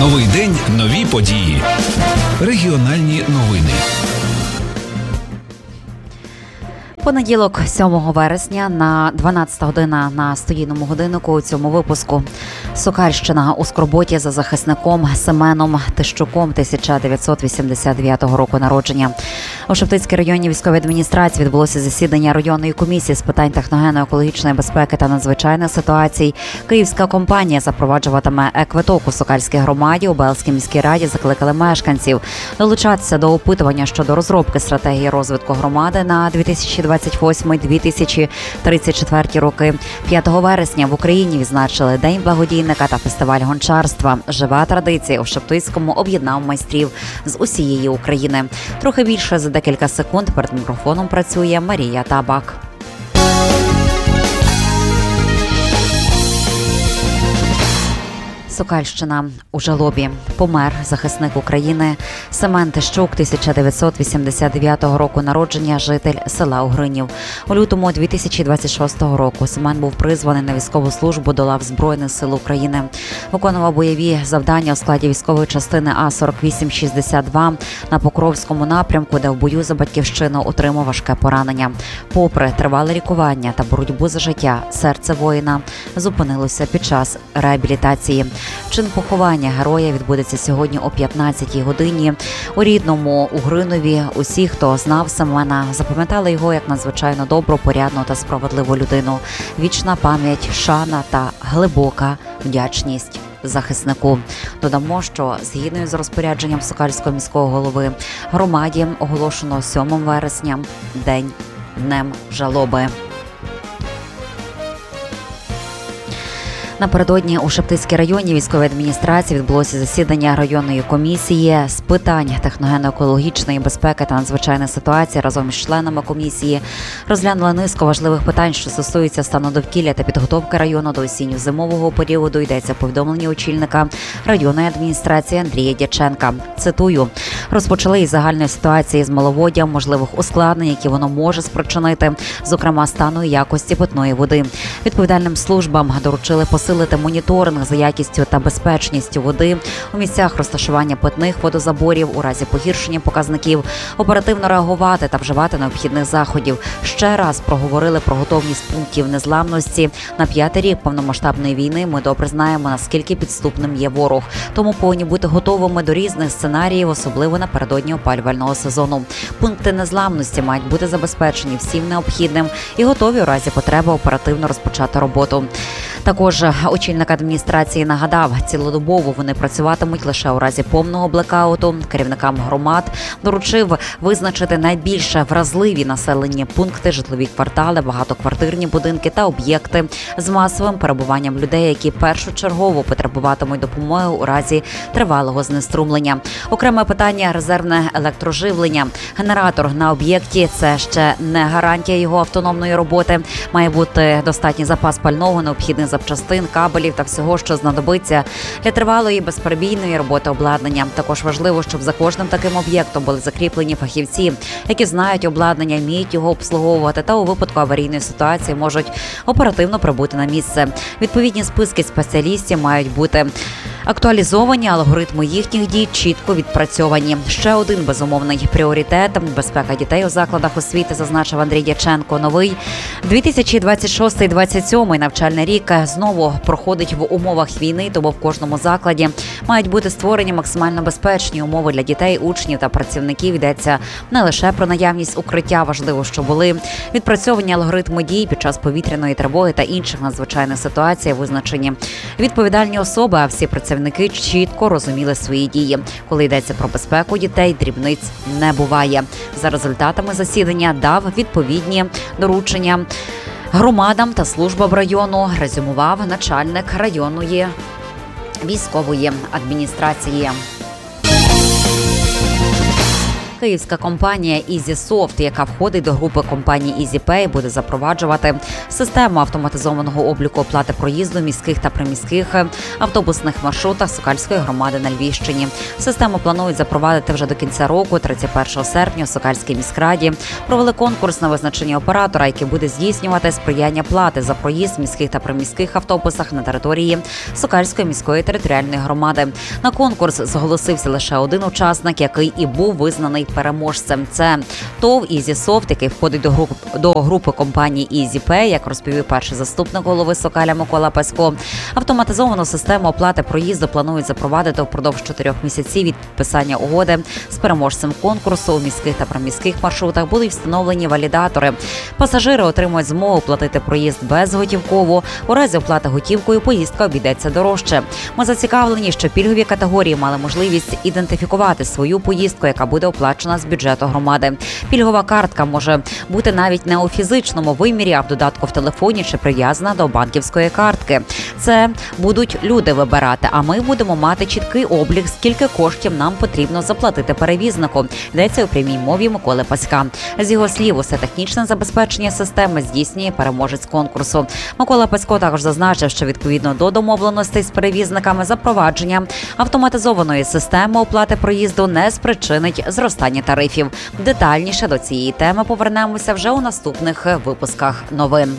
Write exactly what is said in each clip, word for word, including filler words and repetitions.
Новий день, нові події. Регіональні новини. Понеділок, сьомого вересня, на дванадцята година на студійному годиннику у цьому випуску. Сокальщина у скорботі за захисником Семеном Тищуком тисяча дев'ятсот вісімдесят дев'ятого року народження. У Шептицькій районній військовій адміністрації відбулося засідання районної комісії з питань техногенно-екологічної безпеки та надзвичайних ситуацій. Київська компанія запроваджуватиме е-квиток у Сокальській громаді. У Белзькій міській раді закликали мешканців долучатися до опитування щодо розробки стратегії розвитку громади на дві тисячі двадцять восьмий - дві тисячі тридцять четвертий роки. п'ятого вересня в Україні відзначили День благодійника та фестиваль гончарства. Жива традиція у Шептицькому об'єднав майстрів з усієї України. Трохи більше за декілька секунд перед мікрофоном працює Марія Табак. Сокальщина у жалобі. Помер захисник України Семен Тищук, тисяча дев'ятсот вісімдесят дев'ятого року народження, житель села Угринів. У лютому дві тисячі двадцять шостого року Семен був призваний на військову службу до лав Збройних сил України. Виконував бойові завдання у складі військової частини А сорок вісім шістдесят два на Покровському напрямку, де в бою за батьківщину отримав важке поранення. Попри тривале лікування та боротьбу за життя, серце воїна зупинилося під час реабілітації. Чин поховання героя відбудеться сьогодні о п'ятнадцятій годині. У рідному Угринові усі, хто знав Семена, запам'ятали його як надзвичайно добру, порядну та справедливу людину. Вічна пам'ять, шана та глибока вдячність захиснику. Додамо, що згідно з розпорядженням Сокальського міського голови, громаді оголошено сьомого вересня День Днем жалоби. Напередодні у Шептицькій районній військовій адміністрації відбулося засідання районної комісії з питань техногенно-екологічної безпеки та надзвичайних ситуацій. Разом із членами комісії розглянули низку важливих питань, що стосуються стану довкілля та підготовки району до осінньо-зимового періоду. Йдеться повідомлення очільника районної адміністрації Андрія Дяченка. Цитую: розпочали із загальної ситуації з маловоддям, можливих ускладнень, які воно може спричинити, зокрема стану і якості питної води. Відповідальним службам доручили посилити моніторинг за якістю та безпечністю води у місцях розташування питних водозаборів у разі погіршення показників, оперативно реагувати та вживати необхідних заходів. Ще раз проговорили про готовність пунктів незламності. На п'ятий рік повномасштабної війни ми добре знаємо, наскільки підступним є ворог. Тому повинні бути готовими до різних сценаріїв, особливо напередодні опалювального сезону. Пункти незламності мають бути забезпечені всім необхідним і готові у разі потреби оперативно розпочати роботу. Також очільник адміністрації нагадав, цілодобово вони працюватимуть лише у разі повного блекауту. Керівникам громад доручив визначити найбільш вразливі населені пункти, житлові квартали, багатоквартирні будинки та об'єкти з масовим перебуванням людей, які першочергово потребуватимуть допомоги у разі тривалого знеструмлення. Окреме питання – резервне електроживлення. Генератор на об'єкті – це ще не гарантія його автономної роботи. Має бути достатній запас пального, необхідних запчастин, кабелів та всього, що знадобиться для тривалої безперебійної роботи обладнання. Також важливо, щоб за кожним таким об'єктом були закріплені фахівці, які знають обладнання, вміють його обслуговувати та у випадку аварійної ситуації можуть оперативно прибути на місце. Відповідні списки спеціалістів мають бути актуалізовані, алгоритми їхніх дій чітко відпрацьовані. Ще один безумовний пріоритет – безпека дітей у закладах освіти, зазначив Андрій Дяченко. Новий дві тисячі двадцять шостий - двадцять сьомий навчальний рік знову проходить в умовах війни, тому в кожному закладі мають бути створені максимально безпечні умови для дітей, учнів та працівників. Йдеться не лише про наявність укриття, важливо, що були відпрацьовані алгоритми дій під час повітряної тривоги та інших надзвичайних ситуацій, визначені відповідальні особи, а всі працівники чітко розуміли свої дії. Коли йдеться про безпеку дітей, дрібниць не буває. За результатами засідання дав відповідні доручення громадам та службам району, резюмував начальник районної військової адміністрації. Київська компанія EasySoft, яка входить до групи компаній EasyPay, буде запроваджувати систему автоматизованого обліку оплати проїзду міських та приміських автобусних маршрутах Сокальської громади на Львівщині. Систему планують запровадити вже до кінця року. тридцять першого серпня у Сокальській міськраді провели конкурс на визначення оператора, який буде здійснювати сприяння плати за проїзд в міських та приміських автобусах на території Сокальської міської територіальної громади. На конкурс зголосився лише один учасник, який і був визнаний переможцем. Це ТОВ EasySoft, який входить до групи, до групи компанії EasyPay, як розповів перший заступник голови Сокаля Микола Пасько. Автоматизовану систему оплати проїзду планують запровадити впродовж чотирьох місяців від підписання угоди з переможцем конкурсу. У міських та приміських маршрутах будуть встановлені валідатори. Пасажири отримують змогу платити проїзд безготівково. У разі оплати готівкою поїздка обійдеться дорожче. Ми зацікавлені, що пільгові категорії мали можливість ідентифікувати свою поїздку, яка буде оплачена з бюджету громади. Пільгова картка може бути навіть не у фізичному вимірі, а в додатку в телефоні чи прив'язана до банківської картки. Це будуть люди вибирати, а ми будемо мати чіткий облік, скільки коштів нам потрібно заплатити перевізнику. Йдеться у прямій мові Миколи Паська. З його слів, усе технічне забезпечення системи здійснює переможець конкурсу. Микола Пасько також зазначив, що відповідно до домовленостей з перевізниками запровадження автоматизованої системи оплати проїзду не спричинить зростання тарифів. Детальніше до цієї теми повернемося вже у наступних випусках новин.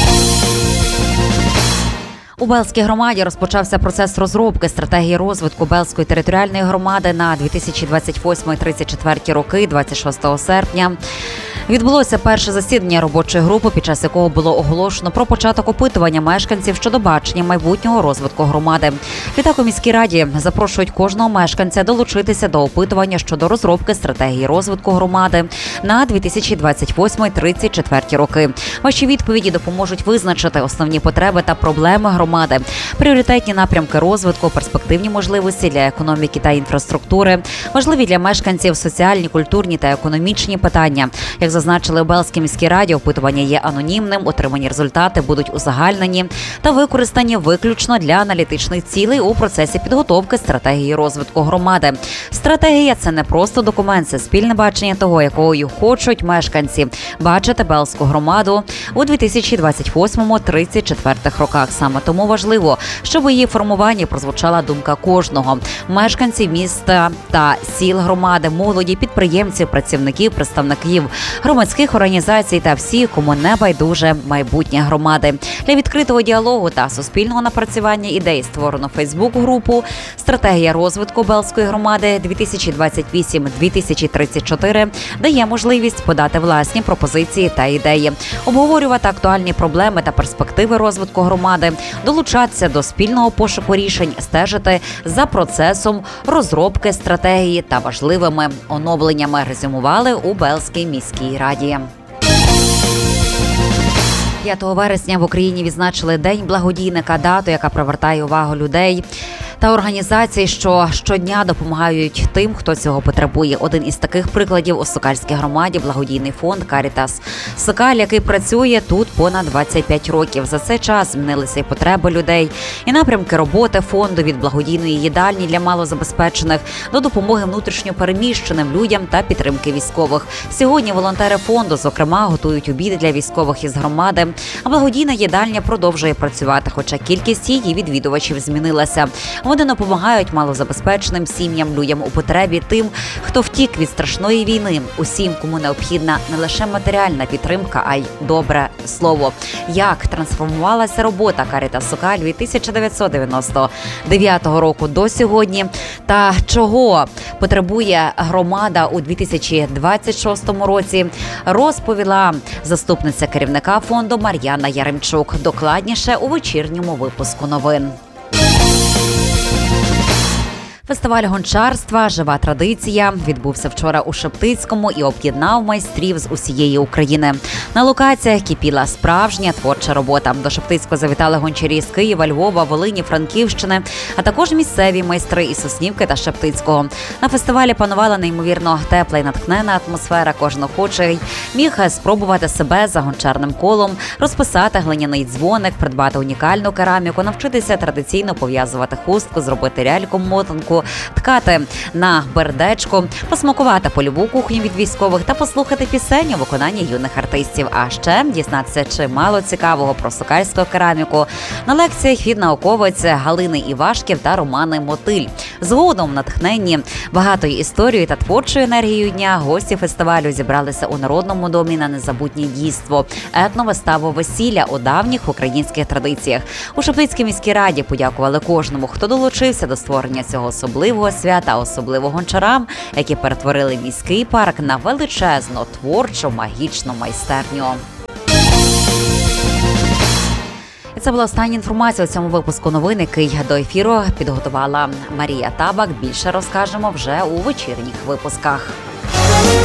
У Белзькій громаді розпочався процес розробки стратегії розвитку Белзької територіальної громади на дві тисячі двадцять восьмий - тридцять четвертий роки. двадцять шостого серпня відбулося перше засідання робочої групи, під час якого було оголошено про початок опитування мешканців щодо бачення майбутнього розвитку громади. Відтак у міській раді запрошують кожного мешканця долучитися до опитування щодо розробки стратегії розвитку громади на дві тисячі двадцять восьмий - тридцять четвертий роки. Ваші відповіді допоможуть визначити основні потреби та проблеми громади, пріоритетні напрямки розвитку, перспективні можливості для економіки та інфраструктури, важливі для мешканців соціальні, культурні та економічні питання. Як зазначили у Белзькій міській раді, опитування є анонімним, отримані результати будуть узагальнені та використані виключно для аналітичних цілей у процесі підготовки стратегії розвитку громади. Стратегія – це не просто документ, це спільне бачення того, якою хочуть мешканці бачити Белзьку громаду у дві тисячі двадцять восьмому - тридцять четвертих роках. Саме тому важливо, щоб у її формуванні прозвучала думка кожного – мешканців міста та сіл громади, молоді, підприємців, працівників, представників громадських організацій та всіх, кому не байдуже майбутнє громади. Для відкритого діалогу та суспільного напрацювання ідей створено Фейсбук-групу «Стратегія розвитку Белзької громади дві тисячі двадцять вісім - дві тисячі тридцять чотири», дає можливість подати власні пропозиції та ідеї, обговорювати актуальні проблеми та перспективи розвитку громади, долучатися до спільного пошуку рішень, стежити за процесом розробки стратегії та важливими оновленнями, резюмували у Белзькій міській раді. п'ятого вересня в Україні відзначили День благодійника, дату, яка привертає увагу людей та організацій, що щодня допомагають тим, хто цього потребує. Один із таких прикладів у Сокальській громаді – благодійний фонд «Карітас Сокаль», який працює тут понад двадцять п'ять років. За цей час змінилися і потреби людей, і напрямки роботи фонду від благодійної їдальні для малозабезпечених до допомоги внутрішньо переміщеним людям та підтримки військових. Сьогодні волонтери фонду, зокрема, готують обіди для військових із громади, а благодійна їдальня продовжує працювати, хоча кількість її відвідувачів змінилася. Вони допомагають малозабезпеченим сім'ям, людям у потребі, тим, хто втік від страшної війни, усім, кому необхідна не лише матеріальна підтримка, а й добре слово. Як трансформувалася робота «Карітас Сокаль» від тисяча дев'ятсот дев'яносто дев'ятого року до сьогодні та чого потребує громада у дві тисячі двадцять шостому році, розповіла заступниця керівника фонду Мар'яна Яремчук. Докладніше у вечірньому випуску новин. Фестиваль гончарства «Жива традиція» відбувся вчора у Шептицькому і об'єднав майстрів з усієї України. На локаціях кипіла справжня творча робота. До Шептицького завітали гончарі з Києва, Львова, Волині, Франківщини, а також місцеві майстри із Соснівки та Шептицького. На фестивалі панувала неймовірно тепла і натхнена атмосфера. Кожен охочий міг спробувати себе за гончарним колом, розписати глиняний дзвоник, придбати унікальну кераміку, навчитися традиційно пов'язувати хустку, зробити ляльку-мотанку, снігу, ткати на бердечку, посмакувати польову кухню від військових та послухати пісень у виконанні юних артистів. А ще дізнатися чимало цікавого про сокальську кераміку на лекціях від науковиць Галини Івашків та Романи Мотиль. Згодом, натхненні багатою історією та творчою енергією дня, гості фестивалю зібралися у Народному домі на незабутнє дійство – етновиставу «Весілля» у давніх українських традиціях. У Шептицькій міській раді подякували кожному, хто долучився до створення цього особливого свята, особливо гончарам, які перетворили міський парк на величезну, творчу, магічну майстерню. І це була остання інформація у цьому випуску новин, який до ефіру підготувала Марія Табак. Більше розкажемо вже у вечірніх випусках.